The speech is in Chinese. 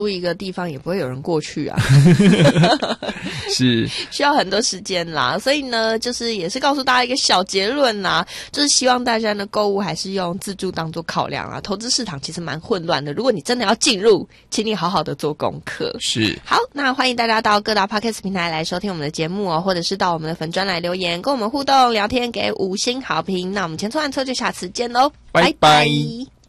一个地方也不会有人过去啊。 是需要很多时间啦，所以呢就是也是告诉大家一个小结论啦，就是希望大家呢购物还是用自助当做考量啊。投资市场其实蛮混乱的，如果你真的要进入，请你好好的做功课。 是， 好，那欢迎大家到各大 Podcast 平台来收听我们的节目哦，或者是到我们的粉专来留言跟我们互动聊天，给5星好评。那我们千错万错就下次见喽， 拜拜。